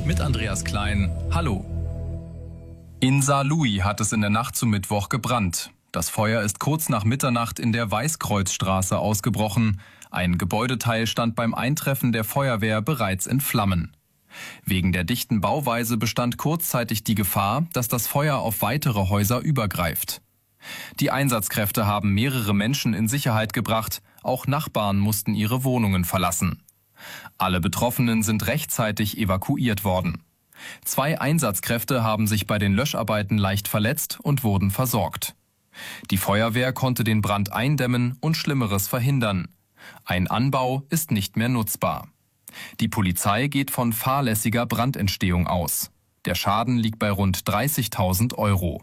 mit Andreas Klein. Hallo. In Saarlouis hat es in der Nacht zum Mittwoch gebrannt. Das Feuer ist kurz nach Mitternacht in der Weißkreuzstraße ausgebrochen. Ein Gebäudeteil stand beim Eintreffen der Feuerwehr bereits in Flammen. Wegen der dichten Bauweise bestand kurzzeitig die Gefahr, dass das Feuer auf weitere Häuser übergreift. Die Einsatzkräfte haben mehrere Menschen in Sicherheit gebracht. Auch Nachbarn mussten ihre Wohnungen verlassen. Alle Betroffenen sind rechtzeitig evakuiert worden. 2 Einsatzkräfte haben sich bei den Löscharbeiten leicht verletzt und wurden versorgt. Die Feuerwehr konnte den Brand eindämmen und Schlimmeres verhindern. Ein Anbau ist nicht mehr nutzbar. Die Polizei geht von fahrlässiger Brandentstehung aus. Der Schaden liegt bei rund 30.000 €.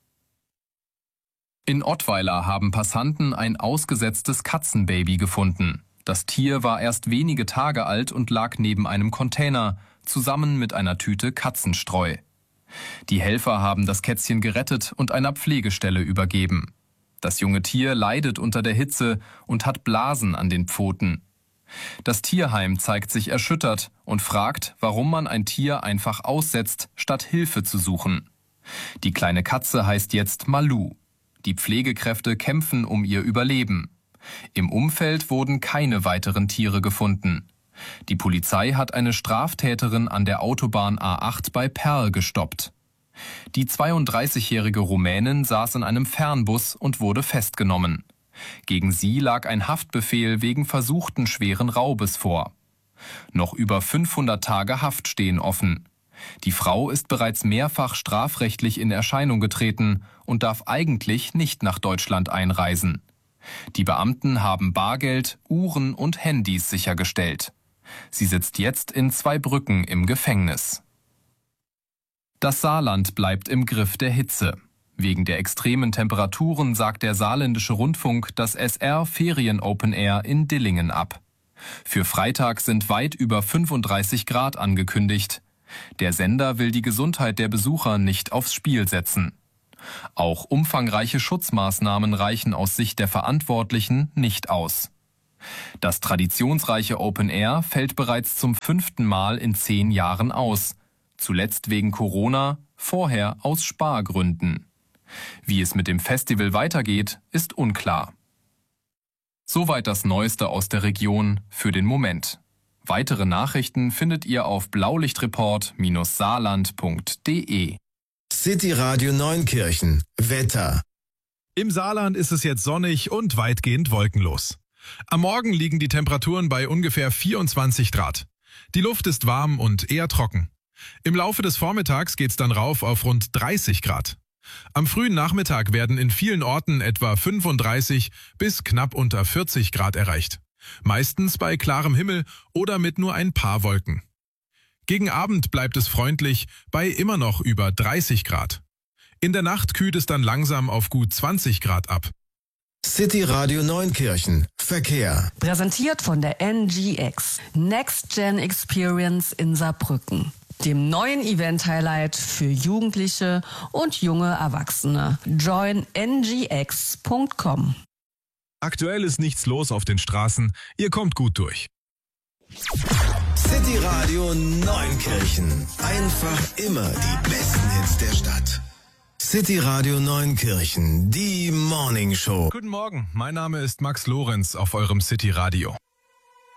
In Ottweiler haben Passanten ein ausgesetztes Katzenbaby gefunden. Das Tier war erst wenige Tage alt und lag neben einem Container, zusammen mit einer Tüte Katzenstreu. Die Helfer haben das Kätzchen gerettet und einer Pflegestelle übergeben. Das junge Tier leidet unter der Hitze und hat Blasen an den Pfoten. Das Tierheim zeigt sich erschüttert und fragt, warum man ein Tier einfach aussetzt, statt Hilfe zu suchen. Die kleine Katze heißt jetzt Malu. Die Pflegekräfte kämpfen um ihr Überleben. Im Umfeld wurden keine weiteren Tiere gefunden. Die Polizei hat eine Straftäterin an der Autobahn A8 bei Perl gestoppt. Die 32-jährige Rumänin saß in einem Fernbus und wurde festgenommen. Gegen sie lag ein Haftbefehl wegen versuchten schweren Raubes vor. Noch über 500 Tage Haft stehen offen. Die Frau ist bereits mehrfach strafrechtlich in Erscheinung getreten und darf eigentlich nicht nach Deutschland einreisen. Die Beamten haben Bargeld, Uhren und Handys sichergestellt. Sie sitzt jetzt in Zweibrücken im Gefängnis. Das Saarland bleibt im Griff der Hitze. Wegen der extremen Temperaturen sagt der saarländische Rundfunk das SR Ferien Open Air in Dillingen ab. Für Freitag sind weit über 35 Grad angekündigt. Der Sender will die Gesundheit der Besucher nicht aufs Spiel setzen. Auch umfangreiche Schutzmaßnahmen reichen aus Sicht der Verantwortlichen nicht aus. Das traditionsreiche Open Air fällt bereits zum 5. Mal in 10 Jahren aus. Zuletzt wegen Corona, vorher aus Spargründen. Wie es mit dem Festival weitergeht, ist unklar. Soweit das Neueste aus der Region für den Moment. Weitere Nachrichten findet ihr auf blaulichtreport-saarland.de. City Radio Neunkirchen. Wetter. Im Saarland ist es jetzt sonnig und weitgehend wolkenlos. Am Morgen liegen die Temperaturen bei ungefähr 24 Grad. Die Luft ist warm und eher trocken. Im Laufe des Vormittags geht's dann rauf auf rund 30 Grad. Am frühen Nachmittag werden in vielen Orten etwa 35 bis knapp unter 40 Grad erreicht. Meistens bei klarem Himmel oder mit nur ein paar Wolken. Gegen Abend bleibt es freundlich bei immer noch über 30 Grad. In der Nacht kühlt es dann langsam auf gut 20 Grad ab. City Radio Neunkirchen. Verkehr. Präsentiert von der NGX. Next Gen Experience in Saarbrücken. Dem neuen Event-Highlight für Jugendliche und junge Erwachsene. Join ngx.com. Aktuell ist nichts los auf den Straßen. Ihr kommt gut durch. City Radio Neunkirchen. Einfach immer die besten Hits der Stadt. City Radio Neunkirchen, die Morning Show. Guten Morgen, mein Name ist Max Lorenz auf eurem City Radio.